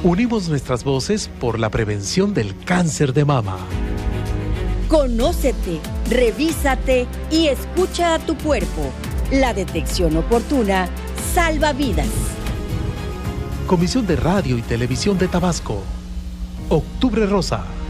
Unimos nuestras voces por la prevención del cáncer de mama. Conócete, revísate y escucha a tu cuerpo. La detección oportuna salva vidas. Comisión de Radio y Televisión de Tabasco. Octubre Rosa.